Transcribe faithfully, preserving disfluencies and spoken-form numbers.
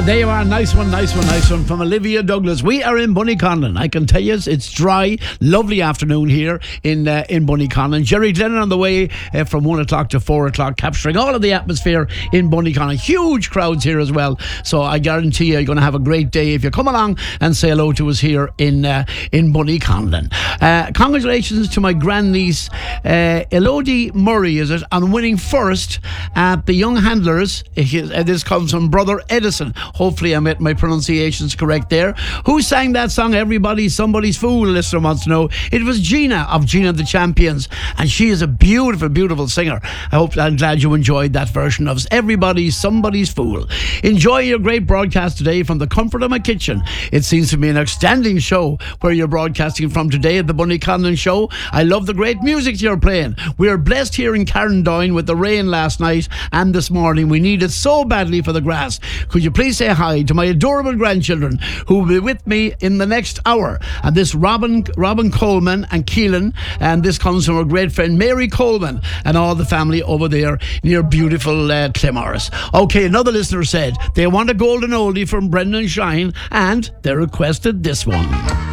There you are, nice one, nice one, nice one from Olivia Douglas. We are in Bunnyconlon. I can tell you it's dry, lovely afternoon here in uh, in Bunnyconlon. Jerry Glennon on the way uh, from one o'clock to four o'clock, capturing all of the atmosphere in Bunnyconlon. Huge crowds here as well, so I guarantee you you're going to have a great day if you come along and say hello to us here in uh, in Bunnyconlon. Uh, congratulations to my grandniece uh, Elodie Murray, is it, on winning first at the Young Handlers. Uh, this comes from Brother Edison. Hopefully I met my pronunciations correct there. Who sang that song, Everybody Somebody's Fool? Listener wants to know. It was Gina of Gina the Champions, and she is a beautiful, beautiful singer. I hope, I'm glad you enjoyed that version of Everybody Somebody's Fool. Enjoy your great broadcast today from the comfort of my kitchen. It seems to be an outstanding show where you're broadcasting from today at the Bunnyconlon Show. I love the great music you're playing. We are blessed here in Carrandoyne with the rain last night and this morning. We need it so badly for the grass. Could you please say hi to my adorable grandchildren who will be with me in the next hour? And this Robin Robin Coleman and Keelan, and this comes from our great friend Mary Coleman and all the family over there near beautiful uh, Clemorris. Okay, another listener said they want a golden oldie from Brendan Shine, and they requested this one.